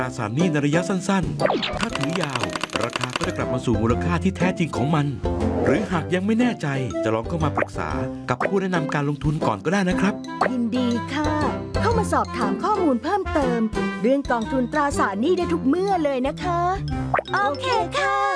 ราสารหนี้ในระยะสั้นๆถ้าถือยาวราคาก็จะกลับมาสู่มูลค่าที่แท้จริงของมันหรือหากยังไม่แน่ใจจะลองเข้ามาปรึกษากับผู้แนะนำการลงทุนก่อนก็ได้นะครับยินดีค่ะเข้ามาสอบถามข้อมูลเพิ่มเติมเรื่องกองทุนตราสารหนี้ได้ทุกเมื่อเลยนะคะโอเคค่ะ